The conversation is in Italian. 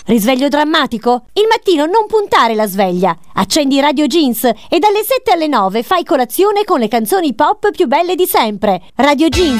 Risveglio drammatico? Il mattino non puntare la sveglia. Accendi Radio Jeans e dalle 7 alle 9 fai colazione con le canzoni pop più belle di sempre. Radio Jeans